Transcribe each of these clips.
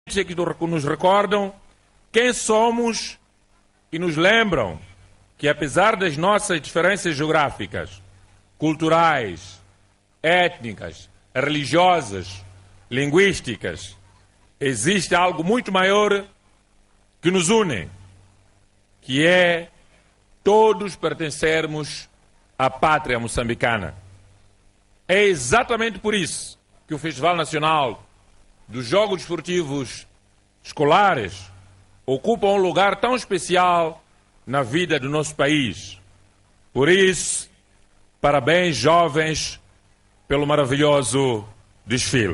que nos recordam quem somos e nos lembram que, apesar das nossas diferenças geográficas, culturais, étnicas, religiosas, linguísticas, existe algo muito maior que nos une, que é todos pertencermos à pátria moçambicana. É exatamente por isso que o Festival Nacional dos Jogos Desportivos Escolares ocupa um lugar tão especial na vida do nosso país. Por isso, parabéns, jovens, pelo maravilhoso desfile.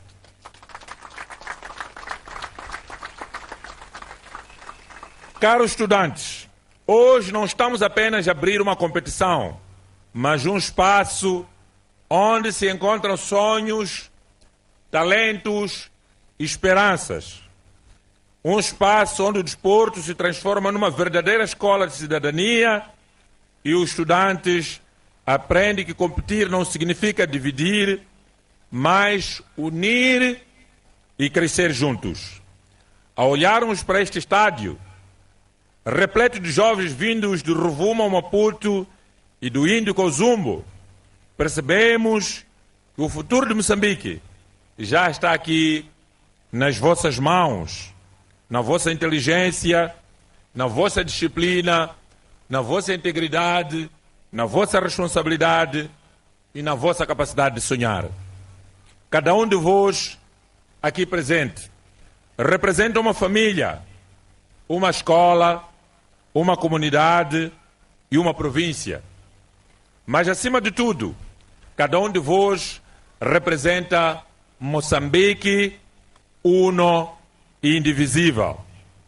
Caros estudantes, hoje não estamos apenas a abrir uma competição, mas um espaço onde se encontram sonhos, talentos e esperanças. Um espaço onde o desporto se transforma numa verdadeira escola de cidadania e os estudantes aprendem que competir não significa dividir, mas unir e crescer juntos. Ao olharmos para este estádio, repleto de jovens vindos de Rovuma ao Maputo e do Índico ao Zumbo, percebemos que o futuro de Moçambique já está aqui nas vossas mãos, na vossa inteligência, na vossa disciplina, na vossa integridade, na vossa responsabilidade e na vossa capacidade de sonhar. Cada um de vós aqui presente representa uma família, uma escola, uma comunidade e uma província. Mas, acima de tudo, cada um de vós representa Moçambique, uno e indivisível.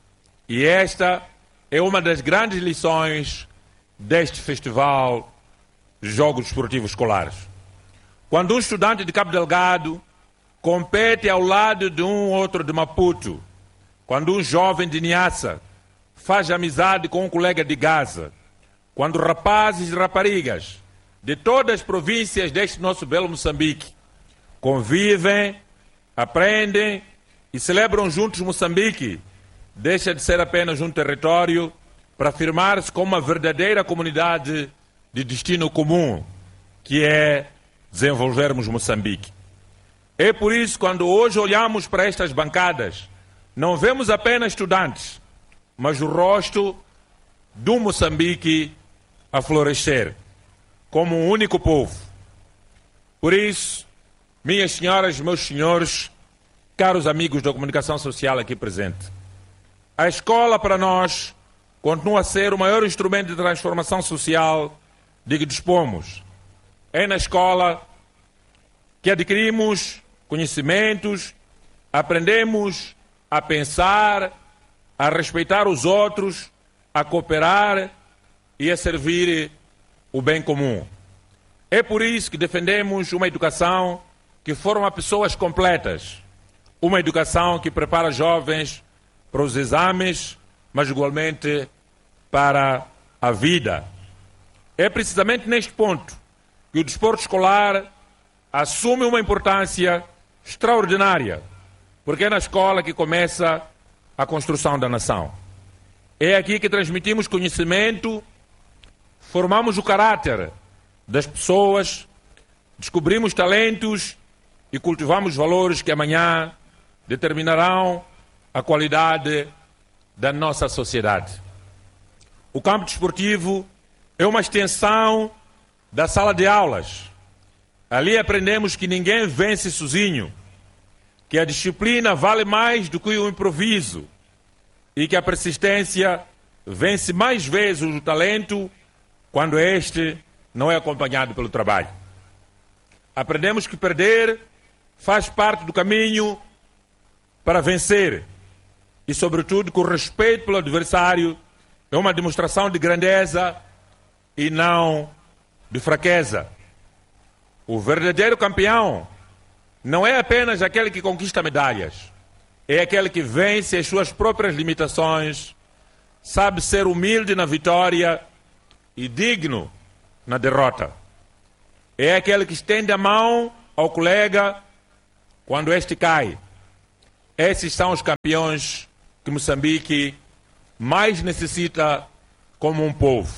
E esta é uma das grandes lições deste Festival de Jogos Desportivos Escolares. Quando um estudante de Cabo Delgado compete ao lado de um outro de Maputo, quando um jovem de Niassa faz amizade com um colega de Gaza, quando rapazes e raparigas de todas as províncias deste nosso belo Moçambique convivem, aprendem e celebram juntos Moçambique, deixa de ser apenas um território para afirmar-se como uma verdadeira comunidade de destino comum, que é desenvolvermos Moçambique. É por isso, quando hoje olhamos para estas bancadas, não vemos apenas estudantes, mas o rosto do Moçambique a florescer, como um único povo. Por isso, minhas senhoras e meus senhores, caros amigos da comunicação social aqui presente, a escola para nós continua a ser o maior instrumento de transformação social de que dispomos. É na escola que adquirimos conhecimentos, aprendemos a pensar, a respeitar os outros, a cooperar e a servir o bem comum. É por isso que defendemos uma educação que forma pessoas completas, uma educação que prepara jovens para os exames, mas igualmente para a vida. É precisamente neste ponto que o desporto escolar assume uma importância extraordinária, porque é na escola que começa a construção da nação. É aqui que transmitimos conhecimento, formamos o caráter das pessoas, descobrimos talentos e cultivamos valores que amanhã determinarão a qualidade da nossa sociedade. O campo desportivo é uma extensão da sala de aulas. Ali aprendemos que ninguém vence sozinho, que a disciplina vale mais do que o improviso e que a persistência vence mais vezes o talento quando este não é acompanhado pelo trabalho. Aprendemos que perder faz parte do caminho para vencer e, sobretudo, que o respeito pelo adversário é uma demonstração de grandeza e não de fraqueza. O verdadeiro campeão não é apenas aquele que conquista medalhas, é aquele que vence as suas próprias limitações, sabe ser humilde na vitória e digno na derrota. É aquele que estende a mão ao colega quando este cai. Esses são os campeões que Moçambique mais necessita como um povo.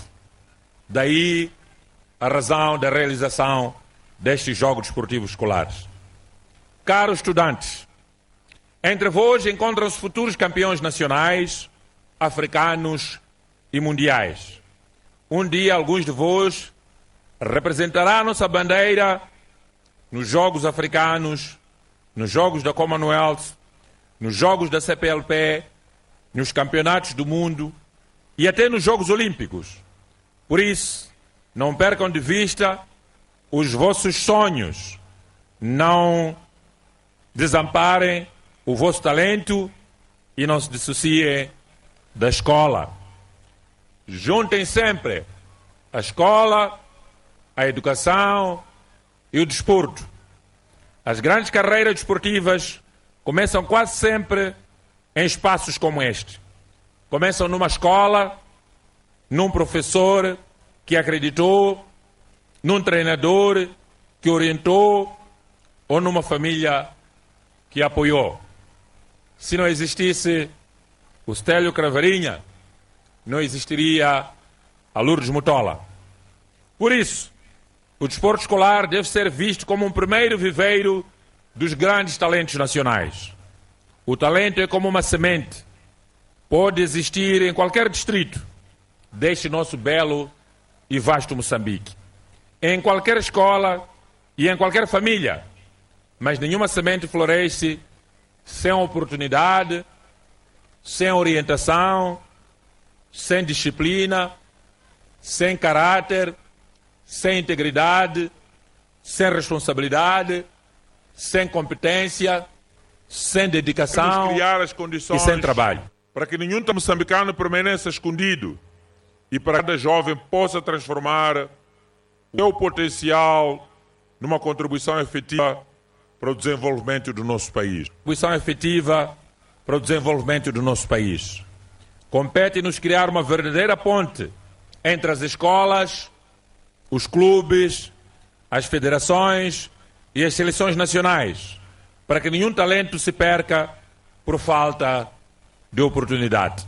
Daí a razão da realização destes Jogos Desportivos Escolares. Caros estudantes, entre vós encontram-se futuros campeões nacionais, africanos e mundiais. Um dia, alguns de vós representarão a nossa bandeira nos Jogos Africanos, nos Jogos da Commonwealth, nos Jogos da CPLP, nos Campeonatos do Mundo e até nos Jogos Olímpicos. Por isso, não percam de vista os vossos sonhos, não desamparem o vosso talento e não se dissociem da escola. Juntem sempre a escola, a educação e o desporto. As grandes carreiras desportivas começam quase sempre em espaços como este. Começam numa escola, num professor que acreditou, num treinador que orientou ou numa família que apoiou. Se não existisse o Stélio Cravarinha, não existiria a Lourdes Mutola. Por isso, o desporto escolar deve ser visto como um primeiro viveiro dos grandes talentos nacionais. O talento é como uma semente. Pode existir em qualquer distrito deste nosso belo e vasto Moçambique. Em qualquer escola e em qualquer família. Mas nenhuma semente floresce sem oportunidade, sem orientação, sem disciplina, sem caráter, sem integridade, sem responsabilidade, sem competência, sem dedicação. Temos criar as condições e sem trabalho. Para que nenhum moçambicano permaneça escondido e para que cada jovem possa transformar o seu potencial numa contribuição efetiva para o desenvolvimento do nosso país. Contribuição efetiva para o desenvolvimento do nosso país. Compete-nos criar uma verdadeira ponte entre as escolas, os clubes, as federações e as seleções nacionais, para que nenhum talento se perca por falta de oportunidade.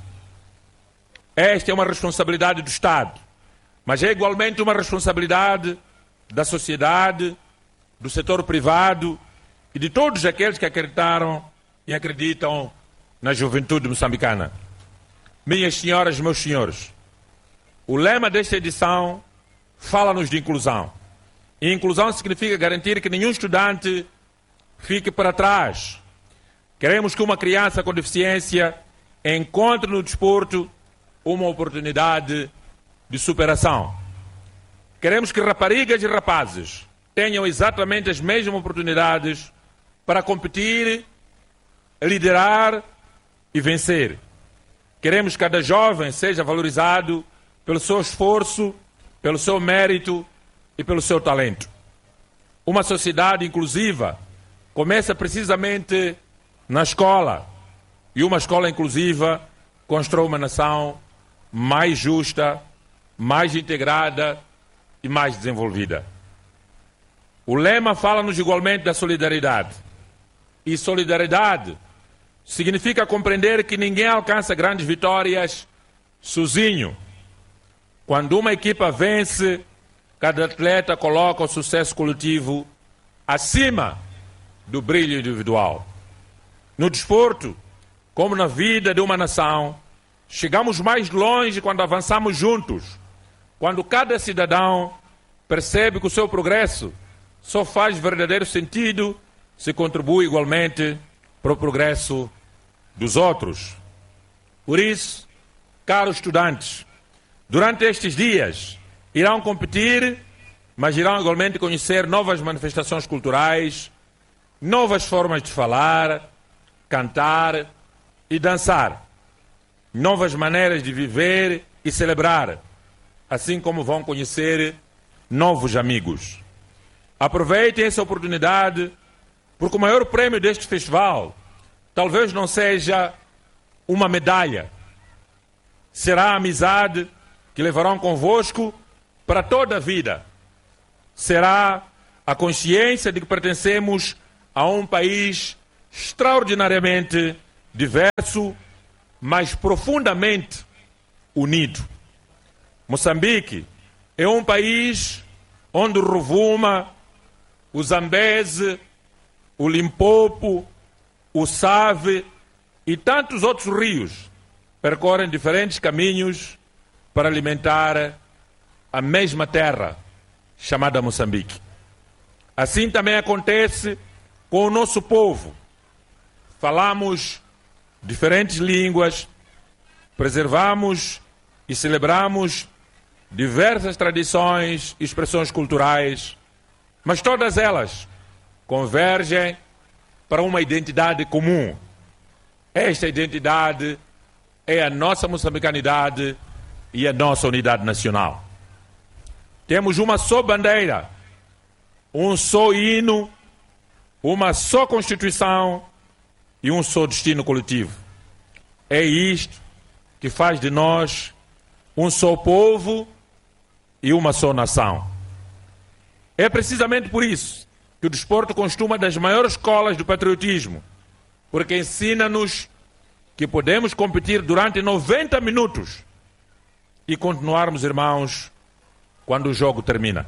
Esta é uma responsabilidade do Estado, mas é igualmente uma responsabilidade da sociedade, do setor privado e de todos aqueles que acreditaram e acreditam na juventude moçambicana. Minhas senhoras e meus senhores, o lema desta edição fala-nos de inclusão. E inclusão significa garantir que nenhum estudante fique para trás. Queremos que uma criança com deficiência encontre no desporto uma oportunidade de superação. Queremos que raparigas e rapazes tenham exatamente as mesmas oportunidades para competir, liderar e vencer. Queremos que cada jovem seja valorizado pelo seu esforço, pelo seu mérito e pelo seu talento. Uma sociedade inclusiva começa precisamente na escola. E uma escola inclusiva constrói uma nação mais justa, mais integrada e mais desenvolvida. O lema fala-nos igualmente da solidariedade. E solidariedade significa compreender que ninguém alcança grandes vitórias sozinho. Quando uma equipa vence, cada atleta coloca o sucesso coletivo acima do brilho individual. No desporto, como na vida de uma nação, chegamos mais longe quando avançamos juntos, quando cada cidadão percebe que o seu progresso só faz verdadeiro sentido se contribui igualmente para o progresso dos outros. Por isso, caros estudantes, durante estes dias irão competir, mas irão igualmente conhecer novas manifestações culturais, novas formas de falar, cantar e dançar, novas maneiras de viver e celebrar, assim como vão conhecer novos amigos. Aproveitem essa oportunidade, porque o maior prêmio deste festival talvez não seja uma medalha, será a amizade que levarão convosco para toda a vida. Será a consciência de que pertencemos a um país extraordinariamente diverso, mas profundamente unido. Moçambique é um país onde o Rovuma, o Zambeze, o Limpopo, o Save e tantos outros rios percorrem diferentes caminhos para alimentar a mesma terra chamada Moçambique. Assim também acontece com o nosso povo. Falamos diferentes línguas, preservamos e celebramos diversas tradições e expressões culturais, mas todas elas convergem para uma identidade comum. Esta identidade é a nossa moçambicanidade e a nossa unidade nacional. Temos uma só bandeira, um só hino, uma só Constituição e um só destino coletivo. É isto que faz de nós um só povo e uma só nação. É precisamente por isso que o desporto constitui uma das maiores escolas do patriotismo, porque ensina-nos que podemos competir durante 90 minutos e continuarmos irmãos quando o jogo termina.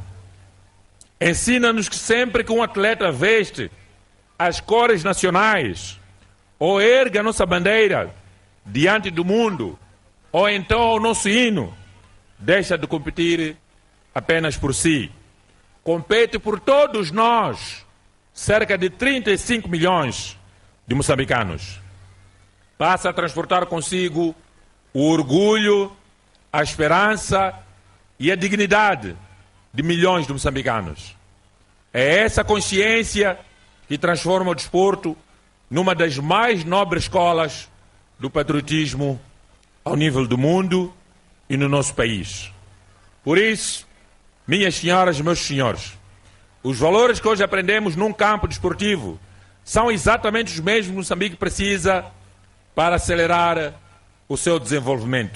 Ensina-nos que sempre que um atleta veste as cores nacionais ou ergue a nossa bandeira diante do mundo, ou então o nosso hino, deixa de competir apenas por si. Compete por todos nós, cerca de 35 milhões de moçambicanos. Passa a transportar consigo o orgulho, a esperança e a dignidade de milhões de moçambicanos. É essa consciência que transforma o desporto numa das mais nobres escolas do patriotismo ao nível do mundo e no nosso país. Por isso, minhas senhoras e meus senhores, os valores que hoje aprendemos num campo desportivo são exatamente os mesmos que Moçambique precisa para acelerar o seu desenvolvimento,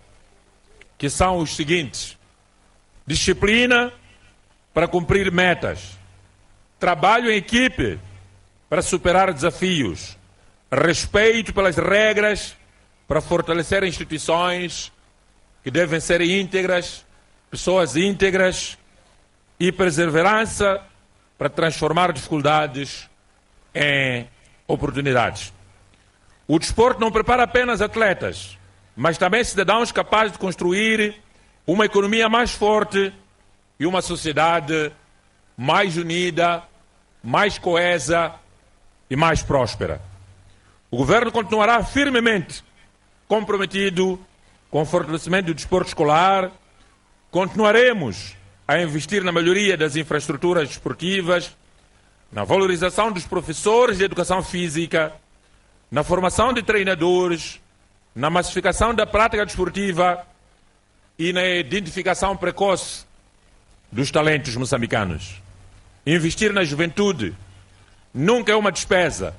que são os seguintes: disciplina para cumprir metas, trabalho em equipe para superar desafios, respeito pelas regras para fortalecer instituições que devem ser íntegras, pessoas íntegras, e perseverança para transformar dificuldades em oportunidades. O desporto não prepara apenas atletas, mas também cidadãos capazes de construir uma economia mais forte e uma sociedade mais unida, mais coesa e mais próspera. O governo continuará firmemente comprometido com o fortalecimento do desporto escolar. Continuaremos a investir na melhoria das infraestruturas desportivas, na valorização dos professores de educação física, na formação de treinadores, na massificação da prática desportiva e na identificação precoce dos talentos moçambicanos. Investir na juventude nunca é uma despesa.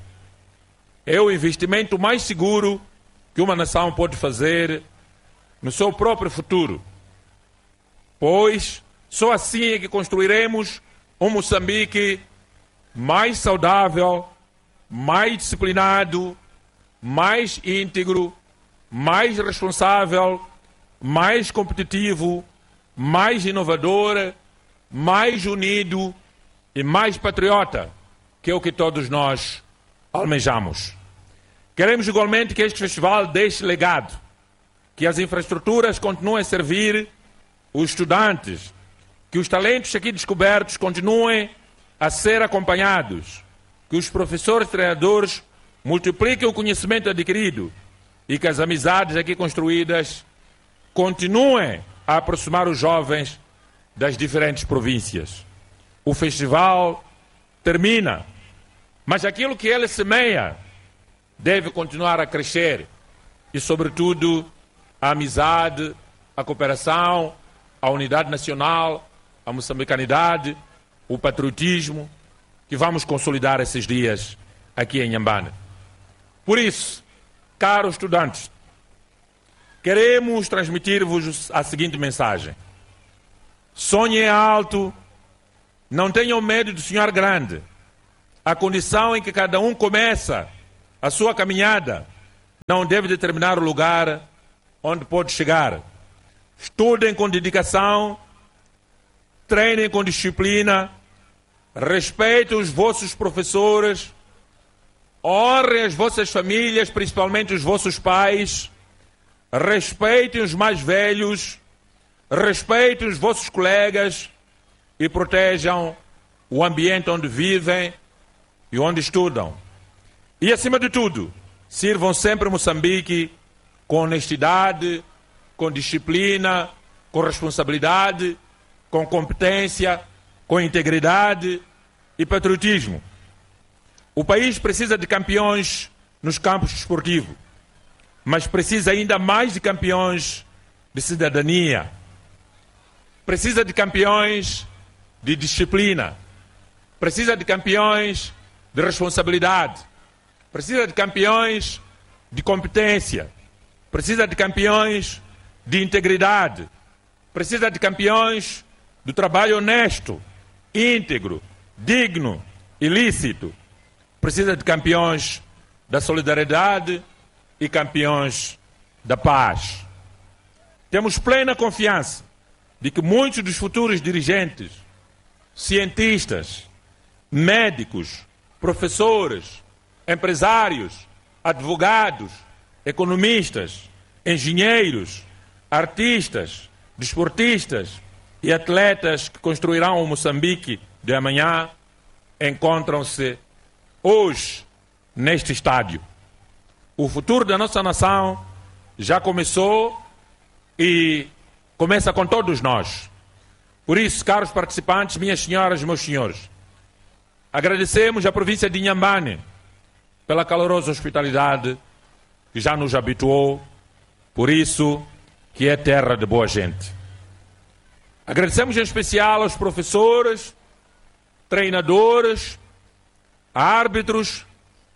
É o investimento mais seguro que uma nação pode fazer no seu próprio futuro, pois só assim é que construiremos um Moçambique mais saudável, mais disciplinado, mais íntegro, mais responsável, mais competitivo, mais inovador, mais unido e mais patriota, que é o que todos nós almejamos. Queremos igualmente que este festival deixe legado, que as infraestruturas continuem a servir os estudantes, que os talentos aqui descobertos continuem a ser acompanhados, que os professores e treinadores multipliquem o conhecimento adquirido e que as amizades aqui construídas continuem a aproximar os jovens das diferentes províncias. O festival termina, mas aquilo que ele semeia deve continuar a crescer e, sobretudo, a amizade, a cooperação, a unidade nacional, a moçambicanidade, o patriotismo, que vamos consolidar esses dias aqui em Inhambane. Por isso, caros estudantes, queremos transmitir-vos a seguinte mensagem: sonhem alto, não tenham medo de sonhar grande, a condição em que cada um começa a sua caminhada não deve determinar o lugar onde pode chegar. Estudem com dedicação, treinem com disciplina, respeitem os vossos professores, honrem as vossas famílias, principalmente os vossos pais, respeitem os mais velhos, respeitem os vossos colegas e protejam o ambiente onde vivem e onde estudam. E, acima de tudo, sirvam sempre Moçambique com honestidade, com disciplina, com responsabilidade, com competência, com integridade e patriotismo. O país precisa de campeões nos campos desportivos, mas precisa ainda mais de campeões de cidadania. Precisa de campeões de disciplina. Precisa de campeões de responsabilidade. Precisa de campeões de competência. Precisa de campeões de integridade. Precisa de campeões do trabalho honesto, íntegro, digno e lícito. Precisa de campeões da solidariedade e campeões da paz. Temos plena confiança de que muitos dos futuros dirigentes, cientistas, médicos, professores, empresários, advogados, economistas, engenheiros, artistas, desportistas e atletas que construirão o Moçambique de amanhã encontram-se hoje neste estádio. O futuro da nossa nação já começou e começa com todos nós. Por isso, caros participantes, minhas senhoras e meus senhores, agradecemos à província de Inhambane pela calorosa hospitalidade que já nos habituou, por isso que é terra de boa gente. Agradecemos em especial aos professores, treinadores, árbitros,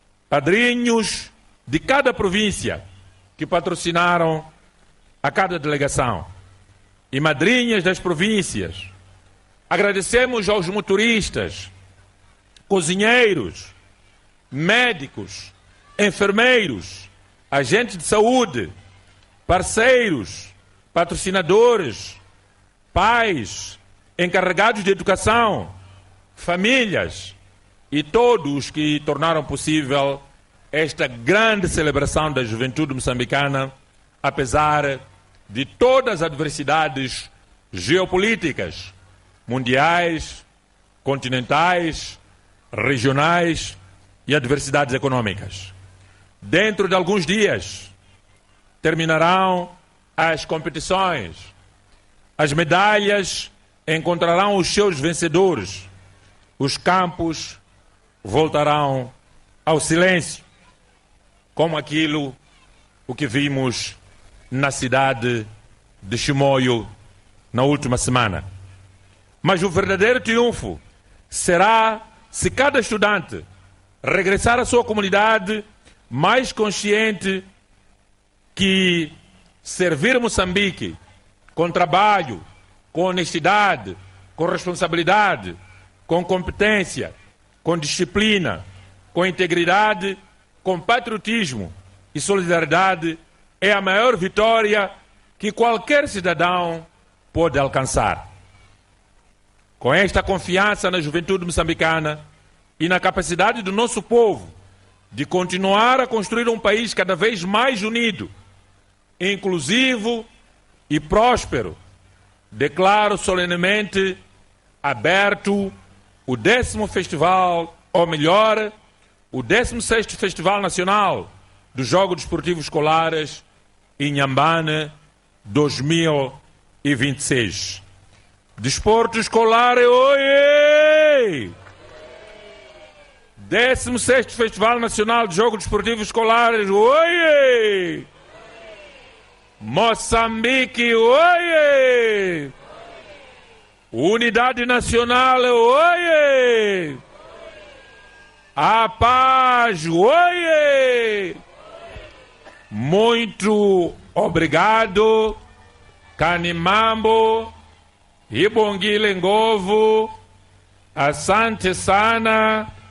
padrinhos de cada província que patrocinaram a cada delegação e madrinhas das províncias. Agradecemos aos motoristas, cozinheiros, médicos, enfermeiros, agentes de saúde, parceiros, patrocinadores, pais, encarregados de educação, famílias e todos que tornaram possível esta grande celebração da juventude moçambicana, apesar de todas as adversidades geopolíticas, mundiais, continentais, regionais e adversidades econômicas. Dentro de alguns dias terminarão as competições, as medalhas encontrarão os seus vencedores, os campos voltarão ao silêncio, como aquilo o que vimos na cidade de Chimoio na última semana. Mas o verdadeiro triunfo será se cada estudante regressar à sua comunidade mais consciente que servir Moçambique com trabalho, com honestidade, com responsabilidade, com competência, com disciplina, com integridade, com patriotismo e solidariedade é a maior vitória que qualquer cidadão pode alcançar. Com esta confiança na juventude moçambicana e na capacidade do nosso povo de continuar a construir um país cada vez mais unido, inclusivo e próspero, declaro solenemente aberto o 10º festival, ou melhor, o 16º Festival Nacional dos Jogos Desportivos Escolares Inhambane 2026. Desporto escolar, oiê! 16º Festival Nacional de Jogos Desportivos Escolares, oiê! Moçambique, oiê! Unidade Nacional, oiê! A paz, oiê! Muito obrigado, Kanimambo, Ibongile Ngovu, Asante Sana,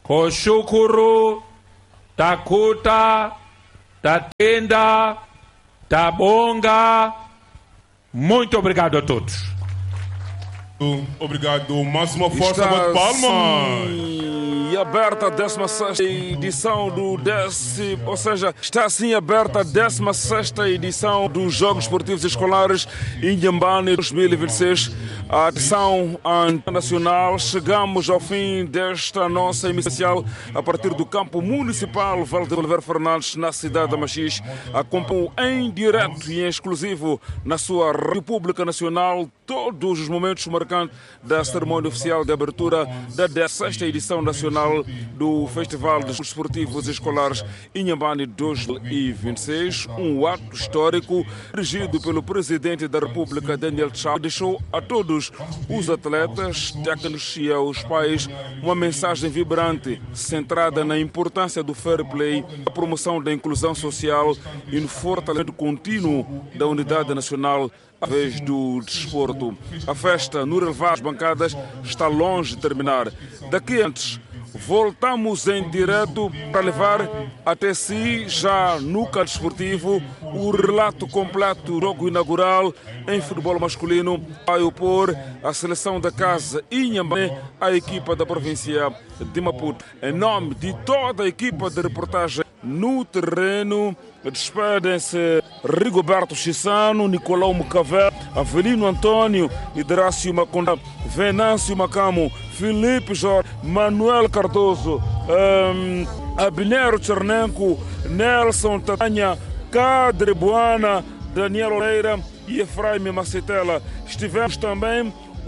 Koshukuru, takuta, tatenda, tabonga. Muito obrigado a todos. Obrigado. Máxima força de palmas. E aberta a 16ª edição do está assim aberta a 16ª edição dos Jogos Esportivos Escolares Inhambane 2026, a edição internacional. Chegamos ao fim desta nossa emissão a partir do campo municipal Valde Oliveira Fernandes, na cidade de Machis. Acompanhou em direto e em exclusivo na sua República Nacional todos os momentos marcantes da cerimônia oficial de abertura da 16ª edição nacional do Festival dos Esportivos Escolares Inhambane 2026, um ato histórico dirigido pelo Presidente da República, Daniel Chapo, deixou a todos os atletas, técnicos e aos pais uma mensagem vibrante, centrada na importância do fair play, a promoção da inclusão social e no fortalecimento contínuo da unidade nacional através do desporto. A festa no relevado das bancadas está longe de terminar. Daqui antes, voltamos em direto para levar até si, já no canto desportivo, o relato completo do jogo inaugural em futebol masculino. Vai opor a seleção da casa Inhambane à equipa da província de Maputo. Em nome de toda a equipa de reportagem no terreno, despedem-se Rigoberto Chissano, Nicolau Mucavel, Avelino Antônio, Hidrácio Maconda, Venâncio Macamo, Felipe Jorge, Manuel Cardoso, Abinero Chernenko, Nelson Tatanha, Cadre Buana, Daniel Oleira e Efraim Macetela. Tivemos também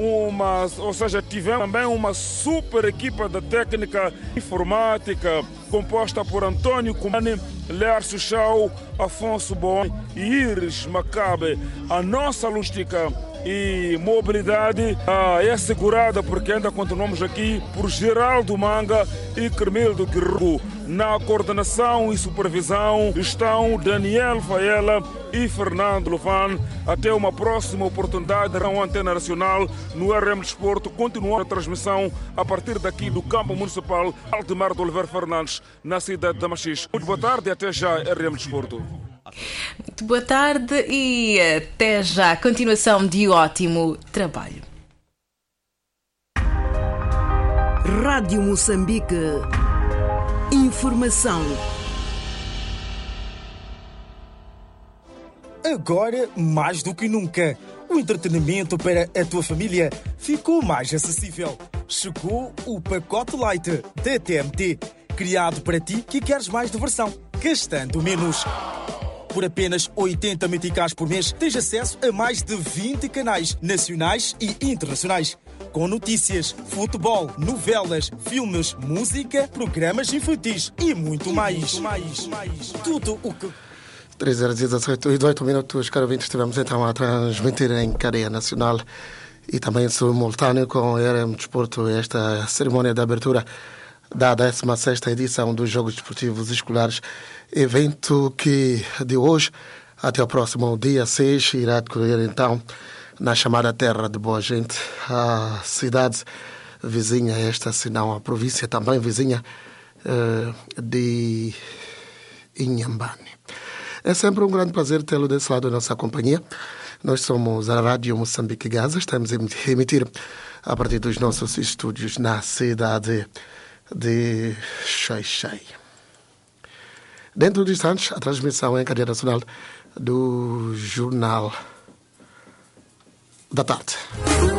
uma super equipa da técnica informática composta por Antônio Cumani, Lércio Chau, Afonso Bon e Iris Macabe. A nossa logística e mobilidade é assegurada, porque ainda continuamos aqui, por Geraldo Manga e Carmelo Guerrero. Na coordenação e supervisão estão Daniel Faela e Fernando Lovan. Até uma próxima oportunidade na Antena Nacional no RM Desporto, continuando a transmissão a partir daqui do campo municipal Aldemar de Oliveira Fernandes, na cidade de Machis. Muito boa tarde e até já, RM Desporto. Muito boa tarde e até já. Continuação de ótimo trabalho. Rádio Moçambique. Informação. Agora, mais do que nunca, o entretenimento para a tua família ficou mais acessível. Chegou o pacote Light da TMT, criado para ti que queres mais diversão, gastando menos. Por apenas 80 meticais por mês, tens acesso a mais de 20 canais nacionais e internacionais, com notícias, futebol, novelas, filmes, música, programas infantis e muito mais. Tudo o que... 3 horas e 18 minutos, caros ouvintes, estivemos então a transmitir em cadeia nacional e também simultâneo com o RM Desporto esta cerimônia de abertura da 16ª edição dos Jogos Desportivos Escolares, evento que de hoje até o próximo dia 6 irá decorrer então na chamada Terra de Boa Gente, a cidade vizinha esta, se não a província também vizinha de Inhambane. É sempre um grande prazer tê-lo desse lado da nossa companhia. Nós somos a Rádio Moçambique Gaza, estamos a emitir a partir dos nossos estúdios na cidade de Xai-Xai. Dentro de instantes, a transmissão em cadeia nacional do Jornal da Tarde.